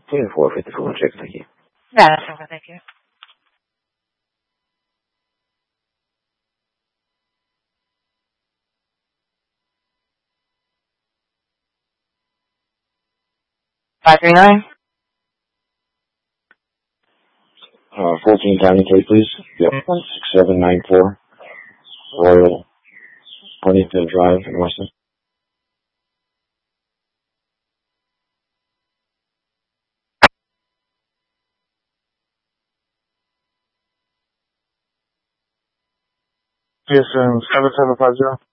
2454 check, thank you. That's okay, thank you. $539. 14 Dining Gate, please. Yep, 16794 Royal Huntington Drive in Weston. Yes, 7750.